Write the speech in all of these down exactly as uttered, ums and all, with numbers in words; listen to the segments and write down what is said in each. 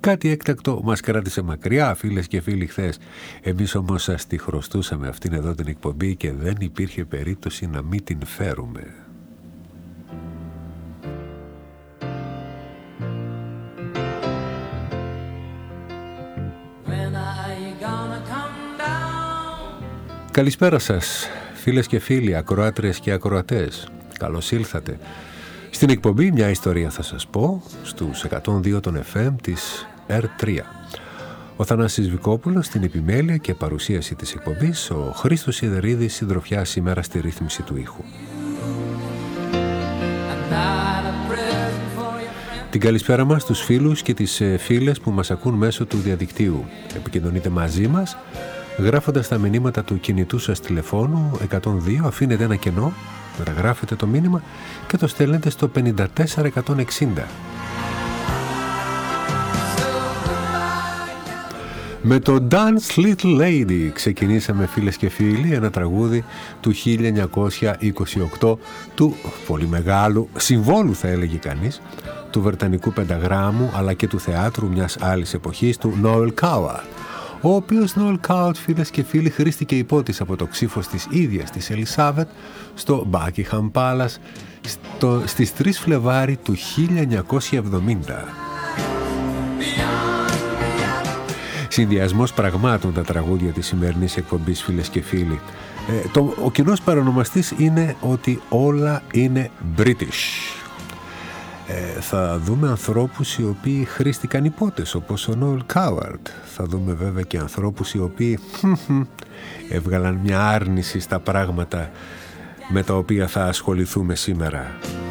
Κάτι έκτακτο μας κράτησε μακριά, φίλες και φίλοι, χθες. Εμείς όμως σας τη χρωστούσαμε αυτήν εδώ την εκπομπή και δεν υπήρχε περίπτωση να μην την φέρουμε. Καλησπέρα σας, φίλες και φίλοι, ακροάτριες και ακροατές. Καλώς ήλθατε. Στην εκπομπή μια ιστορία θα σας πω, στους εκατόν δύο των εφ εμ της ερ τρία. Ο Θανάσης Βικόπουλος στην επιμέλεια και παρουσίαση της εκπομπής, ο Χρήστος Σιδερίδης συντροφιά σήμερα στη ρύθμιση του ήχου. Την καλησπέρα μας στους φίλους και τις φίλες που μας ακούν μέσω του διαδικτύου. Επικοινωνείτε μαζί μας γράφοντας τα μηνύματα του κινητού σας τηλεφώνου εκατόν δύο, αφήνετε ένα κενό, μεταγράφετε το μήνυμα και το στέλνετε στο πενήντα τέσσερα εκατόν εξήντα. Με το Dance Little Lady ξεκινήσαμε, φίλες και φίλοι, ένα τραγούδι του χίλια εννιακόσια είκοσι οκτώ, του πολύ μεγάλου συμβόλου, θα έλεγε κανείς, του βρετανικού πενταγράμμου αλλά και του θεάτρου μιας άλλης εποχής, του Noel Coward, ο οποίος Noel Coward, φίλες και φίλοι, χρήστηκε υπότις από το ξύφος της ίδιας της Ελισάβετ στο Buckingham Palace στο, στις τρεις Φλεβάρι του χίλια εννιακόσια εβδομήντα. Συνδυασμός πραγμάτων τα τραγούδια της σημερινής εκπομπής, φίλες και φίλοι. Ε, το, ο κοινός παρονομαστής είναι ότι όλα είναι British. Ε, θα δούμε ανθρώπους οι οποίοι χρήστηκαν υπότες, όπως ο Noel Coward. Θα δούμε βέβαια και ανθρώπους οι οποίοι έβγαλαν μια άρνηση στα πράγματα με τα οποία θα ασχοληθούμε σήμερα.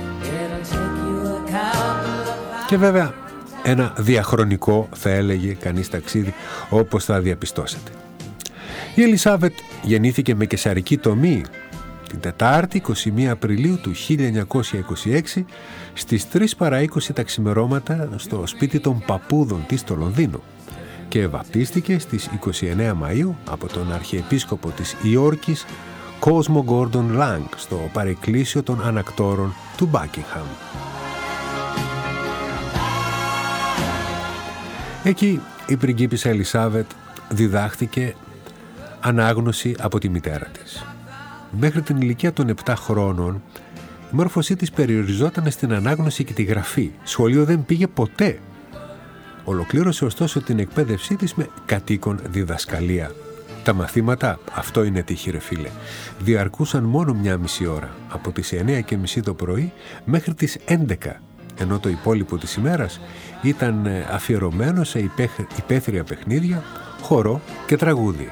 Και βέβαια ένα διαχρονικό, θα έλεγε κανείς, ταξίδι, όπως θα διαπιστώσετε. Η Ελισάβετ γεννήθηκε με καισαρική τομή την Τετάρτη εικοστή πρώτη Απριλίου του χίλια εννιακόσια είκοσι έξι στις τρεις παρά είκοσι τα ξημερώματα στο σπίτι των παππούδων της στο Λονδίνο και βαπτίστηκε στις εικοστή ενάτη Μαΐου από τον Αρχιεπίσκοπο της Υόρκης Κόσμο Γκόρντον Λάγκ στο παρεκκλήσιο των ανακτόρων του Μπάκιγχαμ. Εκεί η πριγκίπισσα Ελισάβετ διδάχθηκε ανάγνωση από τη μητέρα της. Μέχρι την ηλικία των επτά χρόνων η μόρφωσή της περιοριζόταν στην ανάγνωση και τη γραφή. Σχολείο δεν πήγε ποτέ. Ολοκλήρωσε ωστόσο την εκπαίδευσή της με κατοίκον διδασκαλία. Τα μαθήματα, αυτό είναι τύχη ρε φίλε, διαρκούσαν μόνο μια μισή ώρα, από τις εννιά και μισή το πρωί μέχρι τις έντεκα, ενώ το υπόλοιπο της ημέρας ήταν αφιερωμένο σε υπαίθρια παιχνίδια, χορό και τραγούδι.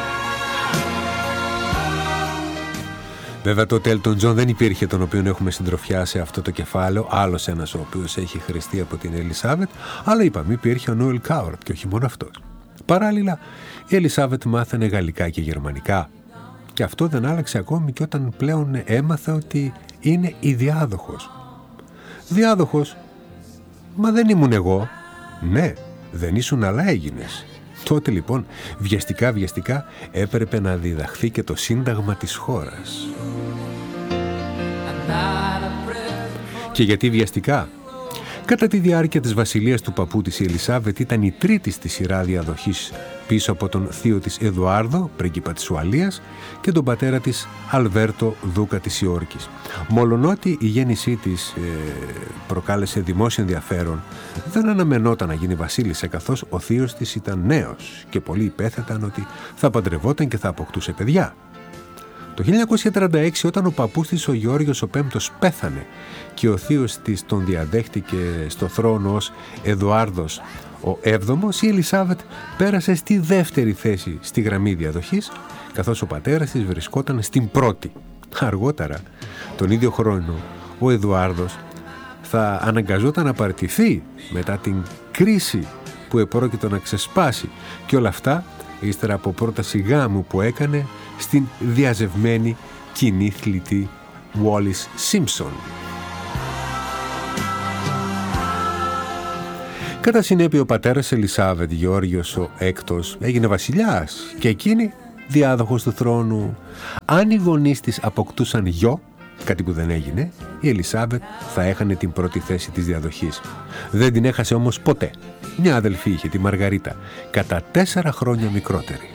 Βέβαια τότε Elton John δεν υπήρχε, τον οποίον έχουμε συντροφιά σε αυτό το κεφάλαιο, άλλος ένας ο οποίος έχει χρηστεί από την Ελισάβετ, αλλά είπαμε υπήρχε ο Noel Coward και όχι μόνο αυτός. Παράλληλα η Ελισάβετ μάθανε γαλλικά και γερμανικά και αυτό δεν άλλαξε ακόμη και όταν πλέον έμαθε ότι είναι η διάδοχος. Διάδοχος? Μα δεν ήμουν εγώ. Ναι, δεν ήσουν αλλά έγινες. Τότε λοιπόν βιαστικά βιαστικά έπρεπε να διδαχθεί και το σύνταγμα της χώρας. Και γιατί βιαστικά? Κατά τη διάρκεια της βασιλείας του παππού της η Ελισάβετ ήταν η τρίτη στη σειρά διαδοχής πίσω από τον θείο της Εδουάρδο, πρίγκιπα της Ουαλίας, και τον πατέρα της Αλβέρτο, δούκα της Υόρκης. Μολονότι η γέννησή της ε, προκάλεσε δημόσιο ενδιαφέρον, δεν αναμενόταν να γίνει βασίλισσα, καθώς ο θείος της ήταν νέος και πολλοί υπέθεταν ότι θα παντρευόταν και θα αποκτούσε παιδιά. Το χίλια εννιακόσια τριάντα έξι, όταν ο παππούς της ο Γεώργιος ο Πέμπτος πέθανε και ο θείος της τον διαδέχτηκε στο θρόνο ως Εδουάρδος ο Έβδομος, η Ελισάβετ πέρασε στη δεύτερη θέση στη γραμμή διαδοχής, καθώς ο πατέρας της βρισκόταν στην πρώτη. Αργότερα, τον ίδιο χρόνο, ο Εδουάρδος θα αναγκαζόταν να παρτηθεί μετά την κρίση που επρόκειτο να ξεσπάσει, και όλα αυτά ύστερα από πρόταση γάμου που έκανε στην διαζευμένη κοινή θλητή Wallis Simpson. Κατά συνέπεια ο πατέρας Ελισάβετ, Γεώργιος ο Έκτος, έγινε βασιλιάς και εκείνη διάδοχος του θρόνου. Αν οι γονείς της αποκτούσαν γιο, κάτι που δεν έγινε, η Ελισάβετ θα έχανε την πρώτη θέση της διαδοχής. Δεν την έχασε όμως ποτέ. Μια αδελφή είχε, τη Μαργαρίτα, κατά τέσσερα χρόνια μικρότερη.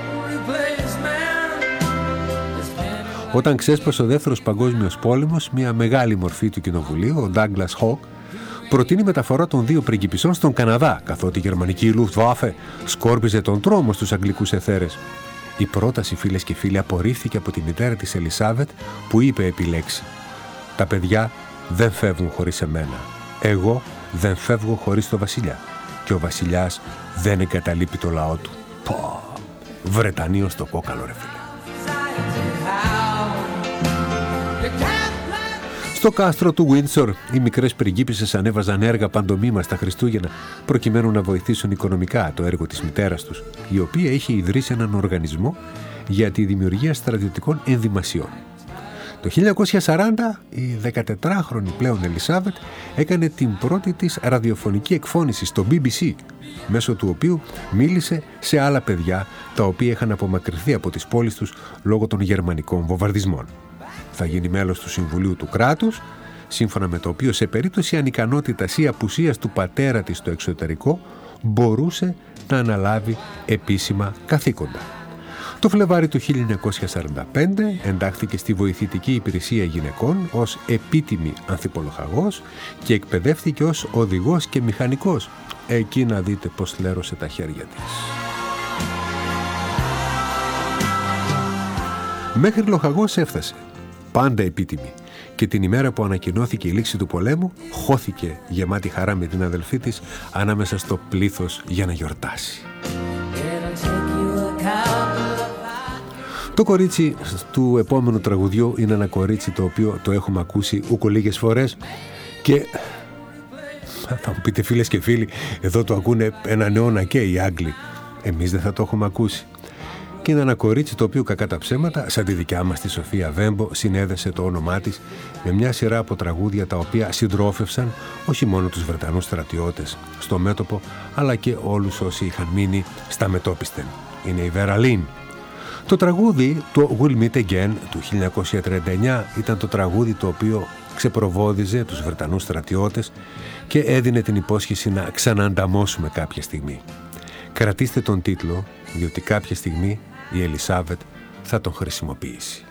Όταν ξέσπασε ο δεύτερος παγκόσμιος πόλεμος, μια μεγάλη μορφή του κοινοβουλίου, ο Ντάγκλας Χοκ, προτείνει μεταφορά των δύο πριγκιπισσών στον Καναδά, καθότι η γερμανική Luftwaffe σκόρπιζε τον τρόμο στους αγγλικούς εθέρες. Η πρόταση, φίλες και φίλοι, απορρίφθηκε από τη μητέρα της Ελισάβετ, που είπε επιλέξει: «Τα παιδιά δεν φεύγουν χωρίς εμένα. Εγώ δεν φεύγω χωρίς το βασιλιά. Και ο βασιλιάς δεν εγκαταλείπει το λαό του». Πω, Βρετανίο στο κόκαλο, ρε φίλε. Στο κάστρο του Windsor, οι μικρές πριγκίπισσες ανέβαζαν έργα παντομήμα στα Χριστούγεννα, προκειμένου να βοηθήσουν οικονομικά το έργο της μητέρας τους, η οποία είχε ιδρύσει έναν οργανισμό για τη δημιουργία στρατιωτικών ενδυμασιών. Το χίλια εννιακόσια σαράντα, η δεκατετράχρονη πλέον Ελισάβετ έκανε την πρώτη της ραδιοφωνική εκφώνηση στο μπι μπι σι, μέσω του οποίου μίλησε σε άλλα παιδιά τα οποία είχαν απομακρυνθεί από τις πόλεις τους λόγω των γερμανικών βομβαρδισμών. Θα γίνει μέλος του Συμβουλίου του Κράτους, σύμφωνα με το οποίο σε περίπτωση ανικανότητας ή απουσίας του πατέρα της στο εξωτερικό μπορούσε να αναλάβει επίσημα καθήκοντα. Το Φλεβάρι του χίλια εννιακόσια σαράντα πέντε εντάχθηκε στη Βοηθητική Υπηρεσία Γυναικών ως επίτιμη ανθιπολοχαγός και εκπαιδεύτηκε ως οδηγός και μηχανικός. Εκεί να δείτε πως λέρωσε τα χέρια της. Μέχρι λοχαγός έφτασε, πάντα επίτιμη, και την ημέρα που ανακοινώθηκε η λήξη του πολέμου χώθηκε γεμάτη χαρά με την αδελφή της ανάμεσα στο πλήθος για να γιορτάσει. Το κορίτσι του επόμενου τραγουδιού είναι ένα κορίτσι το οποίο το έχουμε ακούσει ούκο λίγες φορές και θα μου πείτε, φίλες και φίλοι, εδώ το ακούνε έναν αιώνα και οι Άγγλοι. Εμείς δεν θα το έχουμε ακούσει. Και είναι ένα κορίτσι το οποίο, κακά τα ψέματα, σαν τη δικιά μας τη Σοφία Βέμπο, συνέδεσε το όνομά της με μια σειρά από τραγούδια τα οποία συντρόφευσαν όχι μόνο τους Βρετανούς στρατιώτες στο μέτωπο, αλλά και όλους όσοι είχαν μείνει στα μετώπιστεν. Είναι η Βέρα Λίν. Το τραγούδι, το We'll Meet Again του χίλια εννιακόσια τριάντα εννιά, ήταν το τραγούδι το οποίο ξεπροβόδιζε τους Βρετανούς στρατιώτες και έδινε την υπόσχεση να ξαναανταμώσουμε κάποια στιγμή. Κρατήστε τον τίτλο, διότι κάποια στιγμή η Ελισάβετ θα τον χρησιμοποιήσει.